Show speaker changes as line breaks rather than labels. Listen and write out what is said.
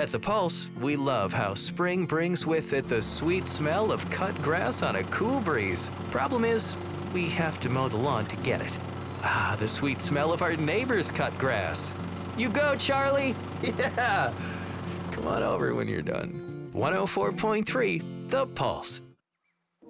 At The Pulse, we love how spring brings with it the sweet smell of cut grass on a cool breeze. Problem is, we have to mow the lawn to get it. Ah, the sweet smell of our neighbor's cut grass. You go, Charlie! Yeah! Come on over when you're done. 104.3, The Pulse.